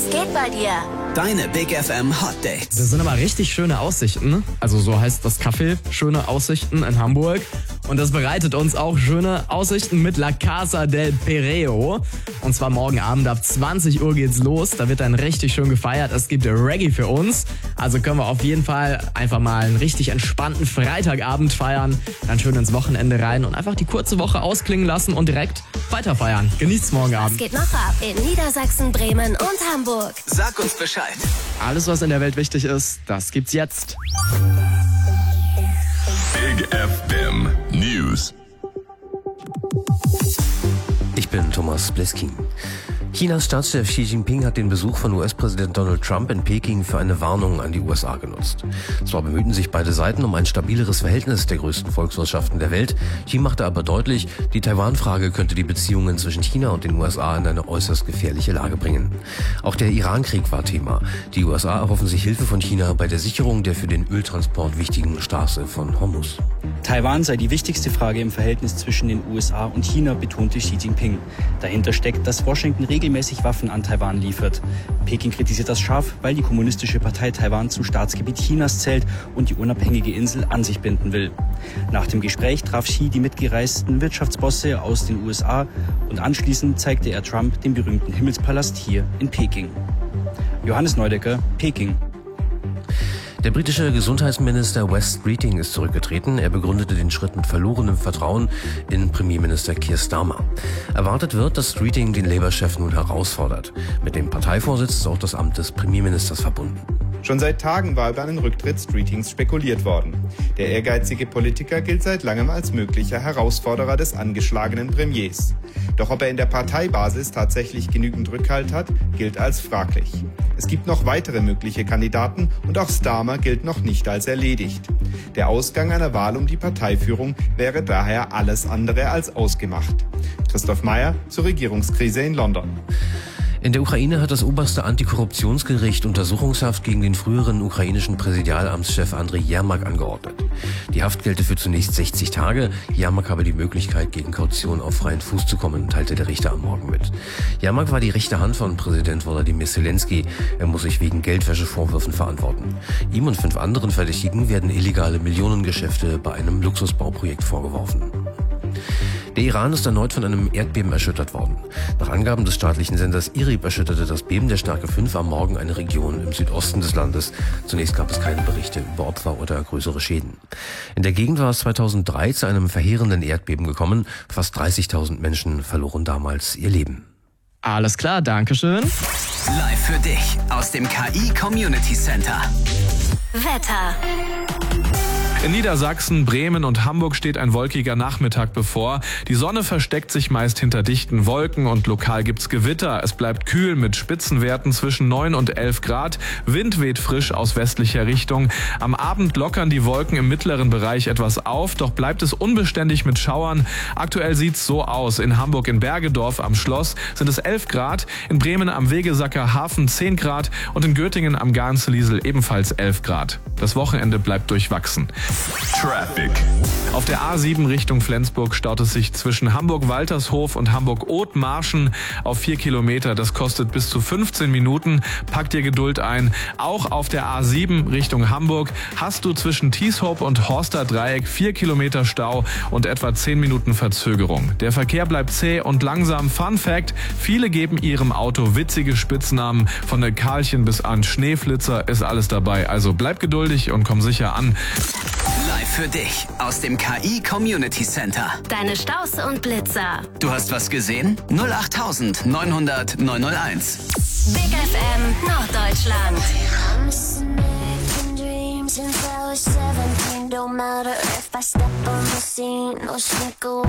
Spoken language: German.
geht bei dir? Deine Big FM Hot Dates. Das sind aber richtig schöne Aussichten. Also so heißt das Café, schöne Aussichten in Hamburg. Und das bereitet uns auch schöne Aussichten mit La Casa del Perreo. Und zwar morgen Abend ab 20 Uhr geht's los. Da wird dann richtig schön gefeiert. Es gibt Reggae für uns. Also können wir auf jeden Fall einfach mal einen richtig entspannten Freitagabend feiern. Dann schön ins Wochenende rein und einfach die kurze Woche ausklingen lassen und direkt weiter feiern. Genießt's morgen Abend. Es geht noch ab in Niedersachsen, Bremen und Hamburg. Sag uns Bescheid. Alles, was in der Welt wichtig ist, das gibt's jetzt. Big FM News. Ich bin Thomas Bleskin. Chinas Staatschef Xi Jinping hat den Besuch von US-Präsident Donald Trump in Peking für eine Warnung an die USA genutzt. Zwar bemühten sich beide Seiten um ein stabileres Verhältnis der größten Volkswirtschaften der Welt, Xi machte aber deutlich, die Taiwan-Frage könnte die Beziehungen zwischen China und den USA in eine äußerst gefährliche Lage bringen. Auch der Iran-Krieg war Thema. Die USA erhoffen sich Hilfe von China bei der Sicherung der für den Öltransport wichtigen Straße von Hormuz. Taiwan sei die wichtigste Frage im Verhältnis zwischen den USA und China, betonte Xi Jinping. Dahinter steckt, dass Washington regelmäßig Waffen an Taiwan liefert. Peking kritisiert das scharf, weil die Kommunistische Partei Taiwan zum Staatsgebiet Chinas zählt und die unabhängige Insel an sich binden will. Nach dem Gespräch traf Xi die mitgereisten Wirtschaftsbosse aus den USA und anschließend zeigte er Trump den berühmten Himmelspalast hier in Peking. Johannes Neudecker, Peking. Der britische Gesundheitsminister Wes Streeting ist zurückgetreten. Er begründete den Schritt mit verlorenem Vertrauen in Premierminister Keir Starmer. Erwartet wird, dass Streeting den Labour-Chef nun herausfordert. Mit dem Parteivorsitz ist auch das Amt des Premierministers verbunden. Schon seit Tagen war über einen Rücktritt Streetings spekuliert worden. Der ehrgeizige Politiker gilt seit langem als möglicher Herausforderer des angeschlagenen Premiers. Doch ob er in der Parteibasis tatsächlich genügend Rückhalt hat, gilt als fraglich. Es gibt noch weitere mögliche Kandidaten und auch Starmer gilt noch nicht als erledigt. Der Ausgang einer Wahl um die Parteiführung wäre daher alles andere als ausgemacht. Christoph Meyer zur Regierungskrise in London. In der Ukraine hat das oberste Antikorruptionsgericht Untersuchungshaft gegen den früheren ukrainischen Präsidialamtschef Andriy Jermak angeordnet. Die Haft gelte für zunächst 60 Tage. Jermak habe die Möglichkeit, gegen Kaution auf freien Fuß zu kommen, teilte der Richter am Morgen mit. Jermak war die rechte Hand von Präsident Volodymyr Zelensky. Er muss sich wegen Geldwäschevorwürfen verantworten. Ihm und 5 anderen Verdächtigen werden illegale Millionengeschäfte bei einem Luxusbauprojekt vorgeworfen. Der Iran ist erneut von einem Erdbeben erschüttert worden. Nach Angaben des staatlichen Senders IRIB erschütterte das Beben der Stärke 5 am Morgen eine Region im Südosten des Landes. Zunächst gab es keine Berichte über Opfer oder größere Schäden. In der Gegend war es 2003 zu einem verheerenden Erdbeben gekommen. Fast 30.000 Menschen verloren damals ihr Leben. Alles klar, Dankeschön. Live für dich aus dem KI Community Center. Wetter. In Niedersachsen, Bremen und Hamburg steht ein wolkiger Nachmittag bevor. Die Sonne versteckt sich meist hinter dichten Wolken und lokal gibt's Gewitter. Es bleibt kühl mit Spitzenwerten zwischen 9 und 11 Grad. Wind weht frisch aus westlicher Richtung. Am Abend lockern die Wolken im mittleren Bereich etwas auf, doch bleibt es unbeständig mit Schauern. Aktuell sieht's so aus. In Hamburg in Bergedorf am Schloss sind es 11 Grad, in Bremen am Wegesacker Hafen 10 Grad und in Göttingen am Garnsliesel ebenfalls 11 Grad. Das Wochenende bleibt durchwachsen. Traffic. Auf der A7 Richtung Flensburg staut es sich zwischen Hamburg-Waltershof und Hamburg-Othmarschen auf 4 Kilometer. Das kostet bis zu 15 Minuten. Pack dir Geduld ein. Auch auf der A7 Richtung Hamburg hast du zwischen Tieshope und Horster Dreieck 4 Kilometer Stau und etwa 10 Minuten Verzögerung. Der Verkehr bleibt zäh und langsam. Fun Fact: Viele geben ihrem Auto witzige Spitznamen. Von der Karlchen bis an Schneeflitzer ist alles dabei. Also bleib geduldig und komm sicher an. Live für dich aus dem KI Community Center. Deine Staus und Blitzer. Du hast was gesehen? 08000 900 901. Big FM Norddeutschland. Don't matter if I step on the scene or sneak away.